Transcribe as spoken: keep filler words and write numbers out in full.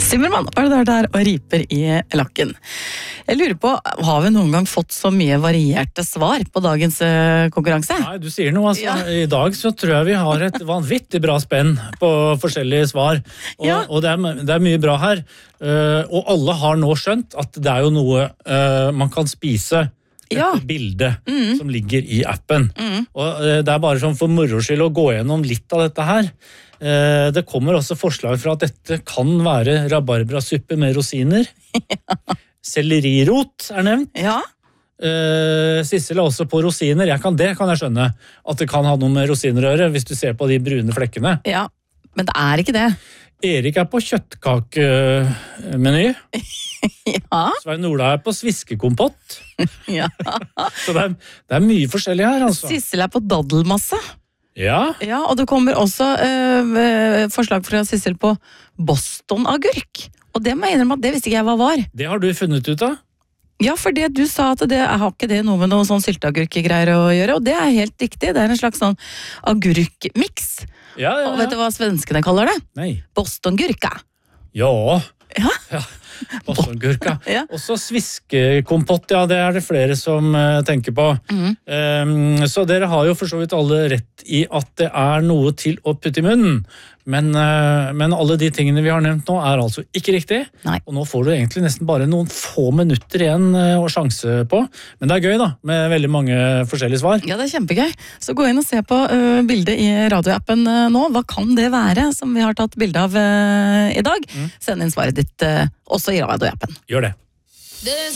Simmermann var det der og riper i lakken. Jeg lurer på, har vi noen gang fått så mye varierte svar på dagens uh, konkurranse? Nei, du sier noe, altså. Ja. I dag så tror jeg vi har et vanvittig bra spenn på forskjellige svar. Og, Ja. og det, er, det er mye bra her. Uh, og alle har nå skjønt at det er jo noe uh, man kan spise. Et Ja. bilde Mm. som ligger i appen. Mm. Og uh, det er bare sånn for moro skyld å gå gjennom litt av dette her. Uh, det kommer også forslag fra at dette kan være rabarbrasuppe med rosiner. Sellerirot er nevnt. Ja. Uh, Sissel er også på rosiner. Jeg kan, det kan jeg skjønne. At det kan ha noe med rosiner å gjøre, hvis du ser på de brune flekkene. Ja, men det er ikke det. Erik er på kjøttkakemeny. Ja. Svein Ola er på sviskekompott. Ja. Så det er, det er mye forskjellig her, altså. Sissel er på daddelmasse. Ja, Ja, og det kommer også øh, forslag fra Sissel på Boston-agurk. Og det må jeg innrømme at det visste ikke jeg hva var. det har du funnet ut av. Ja, for det du sa at det har ikke det noe med noe sånn sylteagurkegreier å gjøre, og det er helt riktig. Det er en slags sånn agurkmix. Ja, ja, Og vet du ja. hva svenskene kaller det? Nei. Boston-gurka. Ja. Ja. Ja. Boston-gurka. Ja. Også sviskekompott, ja, det er det flere som uh, tenker på. Mhm. Um, så dere har jo for så vidt alle rett i at det er noe til å putte i munnen. Men, uh, men alle de tingene vi har nevnt nå er altså ikke riktig. Nei. Og nå får du egentlig nesten bare noen få minutter igjen uh, å sjanse på. Men det er gøy da, med veldig mange forskjellige svar. Ja, det er kjempegøy. Så gå inn og se på øh, bildet i radioappen øh, nå. Hva kan det være som vi har tatt bilde av øh, i dag? Mm. Send inn svaret ditt øh, også i radioappen. Gjør det.